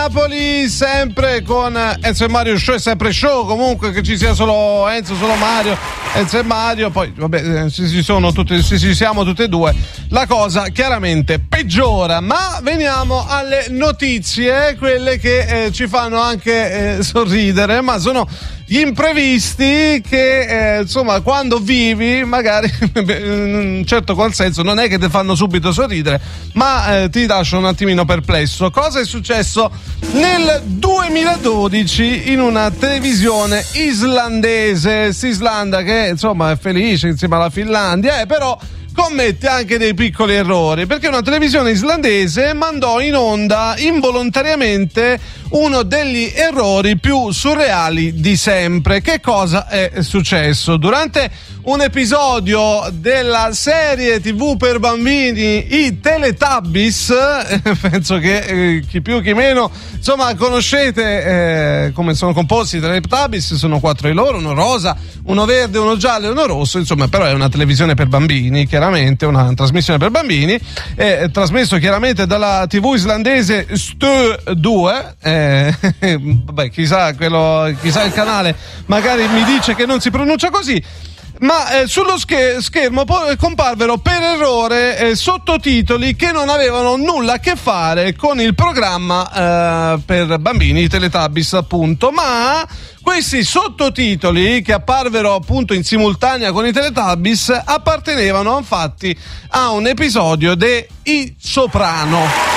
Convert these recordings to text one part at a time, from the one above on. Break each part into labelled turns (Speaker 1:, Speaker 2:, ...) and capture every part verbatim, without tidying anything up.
Speaker 1: Napoli, sempre con Enzo e Mario Show, è sempre show comunque, che ci sia solo Enzo, solo Mario, Enzo e Mario, poi vabbè, se ci sono tutti, se ci siamo tutti e due, la cosa chiaramente peggiora. Ma veniamo alle notizie, quelle che eh, ci fanno anche eh, sorridere, ma sono gli imprevisti che eh, insomma quando vivi magari in un certo qual senso non è che ti fanno subito sorridere, ma eh, ti lasciano un attimino perplesso. Cosa è successo nel duemiladodici in una televisione islandese? Islanda che insomma è felice insieme alla Finlandia, eh, però commette anche dei piccoli errori, perché una televisione islandese mandò in onda involontariamente uno degli errori più surreali di sempre. Che cosa è successo? Durante un episodio della serie tivù per bambini I Teletubbies, eh, penso che eh, chi più chi meno insomma conoscete eh, come sono composti i Teletubbies. Sono quattro di loro, uno rosa, uno verde, uno giallo e uno rosso, insomma, però è una televisione per bambini, chiaramente una trasmissione per bambini, è trasmesso chiaramente dalla tivù islandese Stö due, eh, vabbè, chissà quello, chissà il canale magari mi dice che non si pronuncia così. Ma eh, sullo scher- schermo poi comparvero per errore eh, sottotitoli che non avevano nulla a che fare con il programma eh, per bambini, i Teletubbies appunto, ma questi sottotitoli che apparvero appunto in simultanea con i Teletubbies appartenevano infatti a un episodio de I Soprano.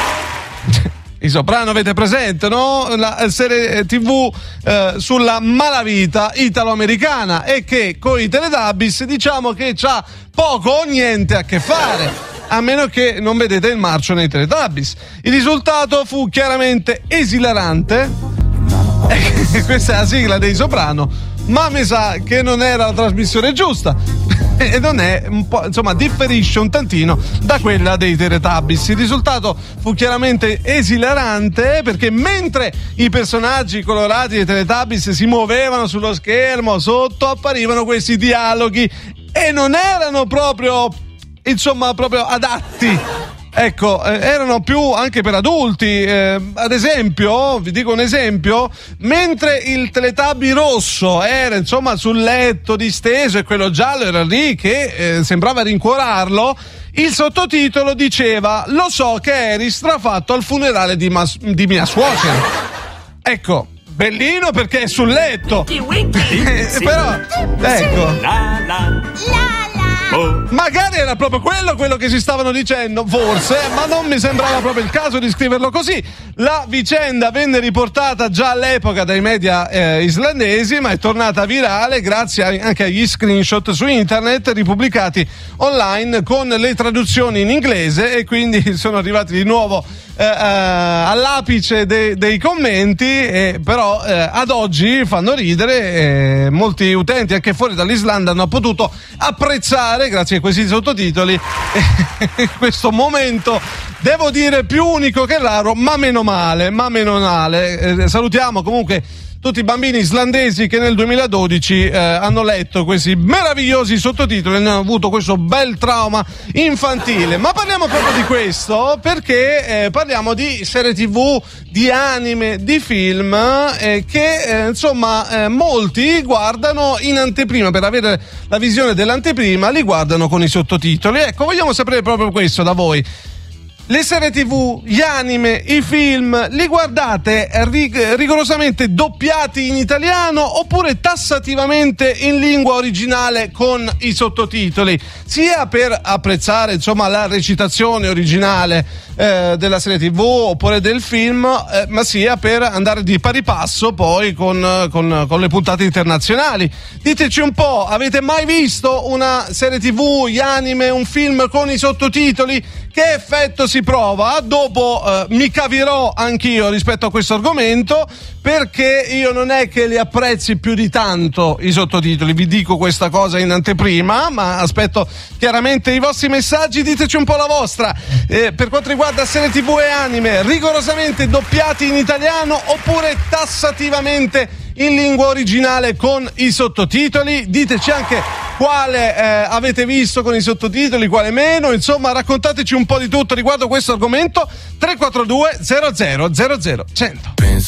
Speaker 1: I Soprano avete presente, no? La serie tivù eh, sulla malavita italo-americana, e che con i Teletubbies diciamo che c'ha poco o niente a che fare, a meno che non vedete il marcio nei Teletubbies. Il risultato fu chiaramente esilarante. Questa è la sigla dei Soprano, ma mi sa che non era la trasmissione giusta e non è un po', insomma, differisce un tantino da quella dei Teletubbies. Il risultato fu chiaramente esilarante, perché mentre i personaggi colorati dei Teletubbies si muovevano sullo schermo, sotto apparivano questi dialoghi e non erano proprio, insomma, proprio adatti. Ecco, eh, erano più anche per adulti. Eh, ad esempio, vi dico un esempio, mentre il Teletubby rosso era insomma sul letto disteso e quello giallo era lì che eh, sembrava rincuorarlo, il sottotitolo diceva: lo so che eri strafatto al funerale di, mas- di mia suocera. Ecco, bellino perché è sul letto. eh, però, ecco.
Speaker 2: La la. La. Oh.
Speaker 1: Magari era proprio quello quello che si stavano dicendo, forse, ma non mi sembrava proprio il caso di scriverlo così. La vicenda venne riportata già all'epoca dai media eh, islandesi, ma è tornata virale grazie anche agli screenshot su internet ripubblicati online con le traduzioni in inglese, e quindi sono arrivati di nuovo eh, eh, all'apice de- dei commenti, e però eh, ad oggi fanno ridere, e molti utenti anche fuori dall'Islanda hanno potuto apprezzare, grazie a questi sottotitoli, questo momento, devo dire, più unico che raro, ma meno male, ma meno male. Eh, salutiamo comunque tutti i bambini islandesi che nel duemiladodici eh, hanno letto questi meravigliosi sottotitoli e hanno avuto questo bel trauma infantile. Ma parliamo proprio di questo perché eh, parliamo di serie tivù, di anime, di film eh, che eh, insomma eh, molti guardano in anteprima. Per avere la visione dell'anteprima li guardano con i sottotitoli. Ecco, vogliamo sapere proprio questo da voi. Le serie tivù, gli anime, i film, li guardate rig- rigorosamente doppiati in italiano oppure tassativamente in lingua originale con i sottotitoli, sia per apprezzare insomma la recitazione originale eh, della serie tivù oppure del film, eh, ma sia per andare di pari passo poi con, con, con le puntate internazionali. Diteci un po', avete mai visto una serie tivù, gli anime, un film con i sottotitoli? Che effetto si prova? Dopo eh, mi cavirò anch'io rispetto a questo argomento, perché io non è che li apprezzi più di tanto i sottotitoli, vi dico questa cosa in anteprima, ma aspetto chiaramente i vostri messaggi, diteci un po' la vostra. Eh, per quanto riguarda serie tivù e anime, rigorosamente doppiati in italiano oppure tassativamente in lingua originale con i sottotitoli? Diteci anche quale eh, avete visto con i sottotitoli, quale meno, insomma raccontateci un po' di tutto riguardo questo argomento. Tre quattro due zero zero zero zero cento.